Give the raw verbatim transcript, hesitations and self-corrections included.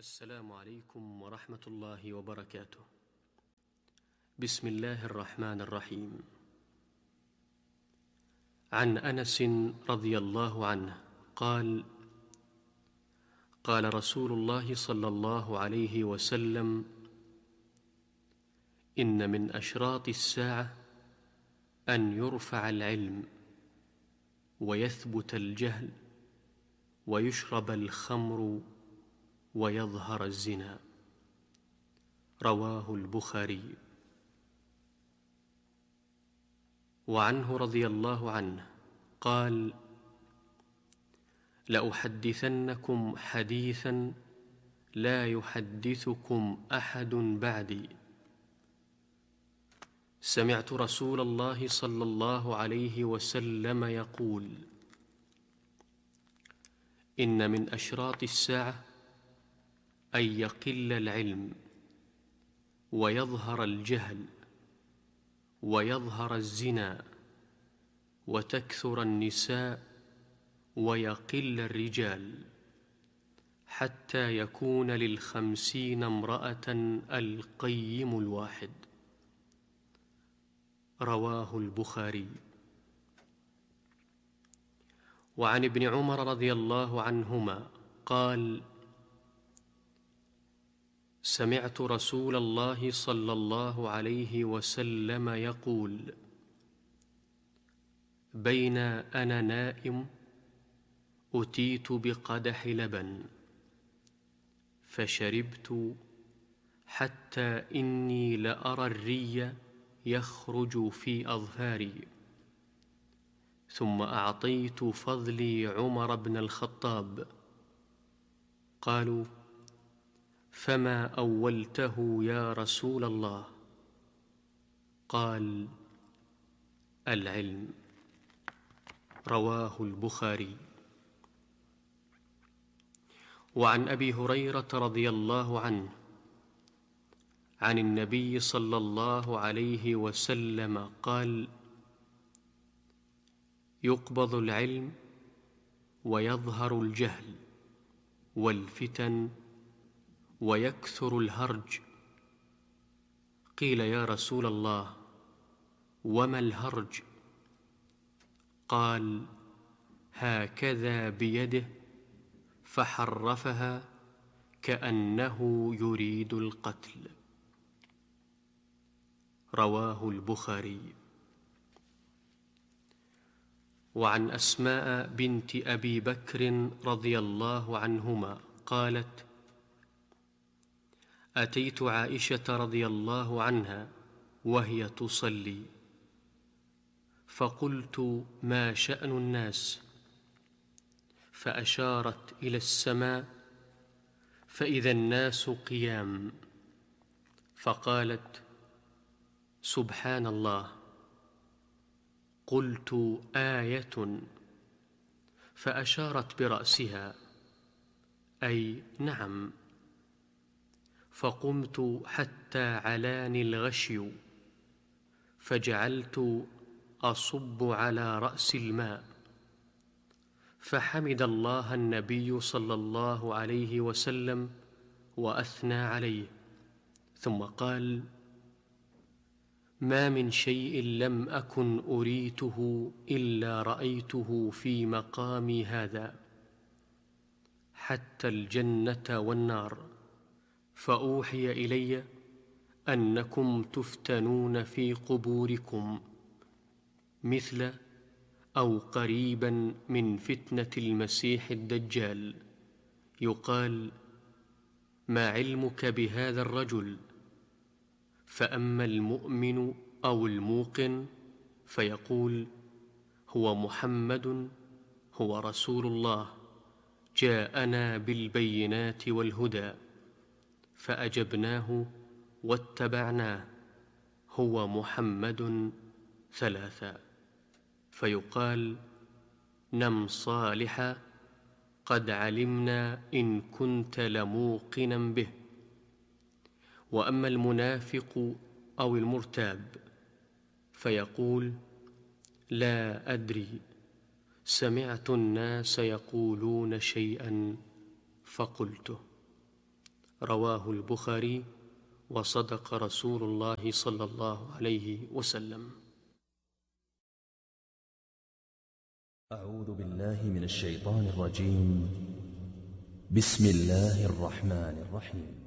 السلام عليكم ورحمة الله وبركاته. بسم الله الرحمن الرحيم. عن أنس رضي الله عنه قال: قال رسول الله صلى الله عليه وسلم: إن من أشراط الساعة أن يرفع العلم ويثبت الجهل ويشرب الخمر ويظهر الزنا. رواه البخاري. وعنه رضي الله عنه قال: لأحدثنكم حديثا لا يحدثكم أحد بعدي. سمعت رسول الله صلى الله عليه وسلم يقول: إن من أشراط الساعة أن يقل العلم ويظهر الجهل ويظهر الزنا وتكثر النساء ويقل الرجال حتى يكون للخمسين امرأة القيم الواحد. رواه البخاري. وعن ابن عمر رضي الله عنهما قال: سمعت رسول الله صلى الله عليه وسلم يقول: بين أنا نائم أتيت بقدح لبن فشربت حتى إني لأرى الري يخرج في أظفاري، ثم أعطيت فضلي عمر بن الخطاب. قالوا: فما أولته يا رسول الله؟ قال: العلم. رواه البخاري. وعن أبي هريرة رضي الله عنه عن النبي صلى الله عليه وسلم قال: يقبض العلم ويظهر الجهل والفتن ويكثر الهرج. قيل: يا رسول الله، وما الهرج؟ قال: هكذا بيده فحرفها كأنه يريد القتل. رواه البخاري. وعن أسماء بنت أبي بكر رضي الله عنهما قالت: أتيت عائشة رضي الله عنها وهي تصلي، فقلت: ما شأن الناس؟ فأشارت إلى السماء فإذا الناس قيام، فقالت: سبحان الله. قلت: آية؟ فأشارت برأسها أي نعم. فقمت حتى علاني الغشي فجعلت أصب على رأس الماء، فحمد الله النبي صلى الله عليه وسلم وأثنى عليه، ثم قال: ما من شيء لم أكن أريته إلا رأيته في مقامي هذا، حتى الجنة والنار، فأوحي إلي أنكم تفتنون في قبوركم مثل أو قريبا من فتنة المسيح الدجال. يقال: ما علمك بهذا الرجل؟ فأما المؤمن أو الموقن فيقول: هو محمد، هو رسول الله، جاءنا بالبينات والهدى، فأجبناه واتبعناه، هو محمد ثلاثا. فيقال: نم صالحا، قد علمنا إن كنت لموقنا به. وأما المنافق أو المرتاب فيقول: لا أدري، سمعت الناس يقولون شيئا فقلته. رواه البخاري، وصدق رسول الله صلى الله عليه وسلم. أعوذ بالله من الشيطان الرجيم. بسم الله الرحمن الرحيم.